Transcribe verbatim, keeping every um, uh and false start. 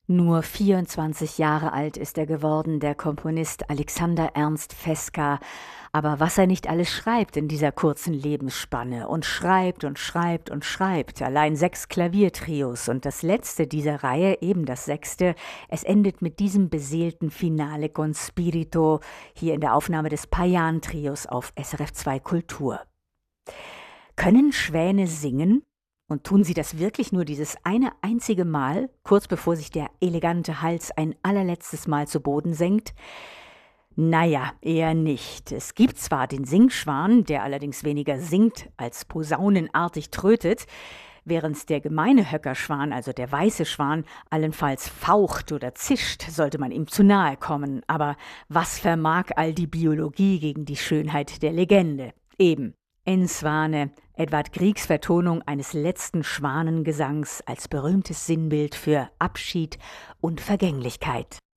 Nur vierundzwanzig Jahre alt ist er geworden, der Komponist Alexander Ernst Fesca. Aber was er nicht alles schreibt in dieser kurzen Lebensspanne und schreibt und schreibt und schreibt. Allein sechs Klaviertrios und das letzte dieser Reihe, eben das sechste, es endet mit diesem beseelten Finale con Spirito hier in der Aufnahme des Payan-Trios auf S R F zwei Kultur. Können Schwäne singen? Und tun sie das wirklich nur dieses eine einzige Mal, kurz bevor sich der elegante Hals ein allerletztes Mal zu Boden senkt? Naja, eher nicht. Es gibt zwar den Singschwan, der allerdings weniger singt als posaunenartig trötet, während der gemeine Höckerschwan, also der weiße Schwan, allenfalls faucht oder zischt, sollte man ihm zu nahe kommen. Aber was vermag all die Biologie gegen die Schönheit der Legende? Eben. In Swane, Edvard Griegs Vertonung eines letzten Schwanengesangs als berühmtes Sinnbild für Abschied und Vergänglichkeit.